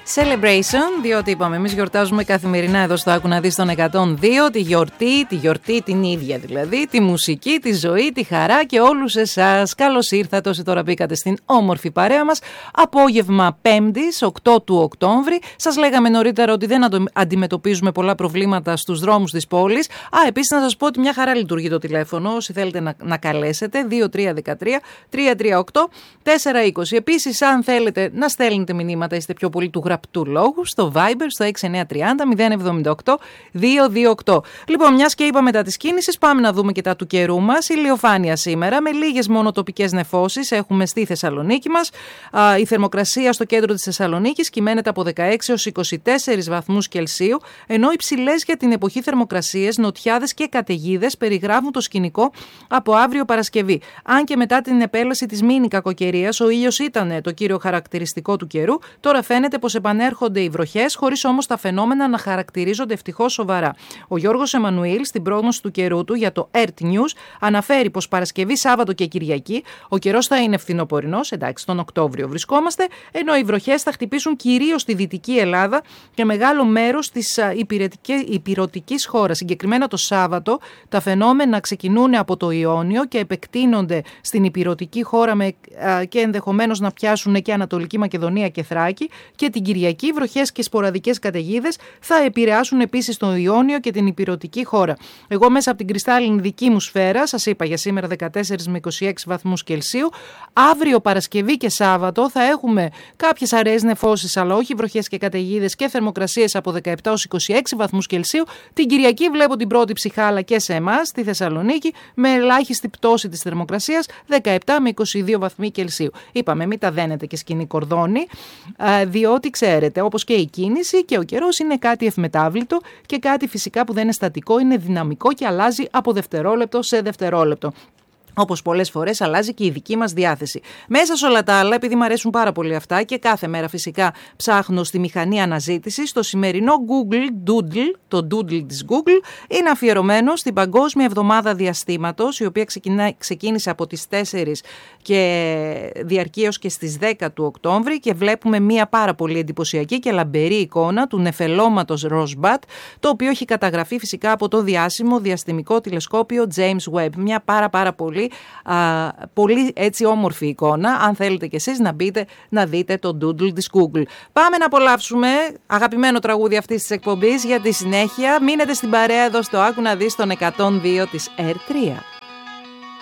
Celebration, διότι είπαμε, εμείς γιορτάζουμε καθημερινά εδώ στο Άκου να δεις τον 102 τη γιορτή την ίδια δηλαδή, τη μουσική, τη ζωή, τη χαρά και όλους εσάς. Καλώς ήρθατε όσοι τώρα μπήκατε στην όμορφη παρέα μας. Απόγευμα 5ης, 8 του Οκτώβρη. Σας λέγαμε νωρίτερα ότι δεν αντιμετωπίζουμε πολλά προβλήματα στους δρόμους της πόλης. Επίσης να σας πω ότι μια χαρά λειτουργεί το τηλέφωνο, όσοι θέλετε να καλέσετε, 2313-338-420. Επίσης, αν θέλετε να στέλνετε μηνύματα, είστε πιο πολύ του γραπτού λόγου, στο Viber, στο 6930-078-228. Λοιπόν, μιας και είπαμε τα της κίνησης, πάμε να δούμε και τα του καιρού μας. Ηλιοφάνεια σήμερα, με λίγες μόνο τοπικές νεφώσεις έχουμε στη Θεσσαλονίκη μας. Η θερμοκρασία στο κέντρο της Θεσσαλονίκης κυμαίνεται από 16 έως 24 βαθμούς Κελσίου, ενώ υψηλές για την εποχή θερμοκρασίες, νοτιάδες και καταιγίδες περιγράφουν το σκηνικό από αύριο Παρασκευή. Αν και μετά την επέλαση της μίνι κακοκαιρίας, ο ήλιος ήταν το κύριο χαρακτηριστικό του καιρού, τώρα φαίνεται πως επανέρχονται οι βροχές, χωρίς όμως τα φαινόμενα να χαρακτηρίζονται ευτυχώς σοβαρά. Ο Γιώργος Εμμανουήλ, στην πρόγνωση του καιρού του για το Earth News, αναφέρει πως Παρασκευή, Σάββατο και Κυριακή ο καιρός θα είναι φθινοπορεινός, εντάξει, τον Οκτώβριο βρισκόμαστε, ενώ οι βροχές θα χτυπήσουν κυρίως στη Δυτική Ελλάδα και μεγάλο μέρος της υπηρετικής χώρας. Συγκεκριμένα το Σάββατο, τα φαινόμενα ξεκινούν από το Ιόνιο και επεκτείνονται στην υπηρετική χώρα και ενδεχομένως να πιάσουν και Ανατολική Μακεδονία και Θράκη, και την Κυριακή βροχές και σποραδικές καταιγίδες θα επηρεάσουν επίσης τον Ιόνιο και την υπηρετική χώρα. Εγώ μέσα από την κρυστάλλινη δική μου σφαίρα, σας είπα για σήμερα 14 με 26 βαθμούς Κελσίου, αύριο Παρασκευή και Σάββατο θα έχουμε κάποιες αραιές νεφώσεις, αλλά όχι βροχές και καταιγίδες, και θερμοκρασίες από 17 έως 26 βαθμούς Κελσίου. Την Κυριακή βλέπω την πρώτη ψυχάλα και σε εμάς, στη Θεσσαλονίκη, με ελάχιστη πτώση της θερμοκρασίας 17 με 22 βαθμοί Κελσίου. Είπαμε, μην τα δένετε και σκηνή κορδόνι, διότι ξέρετε, όπως και η κίνηση και ο καιρός είναι κάτι ευμετάβλητο και κάτι φυσικά που δεν είναι στατικό, είναι δυναμικό και αλλάζει από δευτερόλεπτο σε δευτερόλεπτο. Όπως πολλές φορές αλλάζει και η δική μας διάθεση. Μέσα σε όλα τα άλλα, επειδή μου αρέσουν πάρα πολύ αυτά και κάθε μέρα φυσικά ψάχνω στη μηχανή αναζήτησης, το σημερινό Google Doodle, το Doodle της Google, είναι αφιερωμένο στην Παγκόσμια Εβδομάδα Διαστήματος, η οποία ξεκίνησε από τις 4 και διαρκεί έως και στις 10 του Οκτώβρη, και βλέπουμε μια πάρα πολύ εντυπωσιακή και λαμπερή εικόνα του νεφελώματος Rosbat, το οποίο έχει καταγραφεί φυσικά από το διάσημο διαστημικό τηλεσκόπιο James Webb. Μια πάρα πολύ έτσι όμορφη εικόνα, αν θέλετε κι εσείς να μπείτε να δείτε το Doodle της Google. Πάμε να απολαύσουμε αγαπημένο τραγούδι αυτής της εκπομπής. Για τη συνέχεια μείνετε στην παρέα εδώ στο Άκου να δεις τον 102 της R3.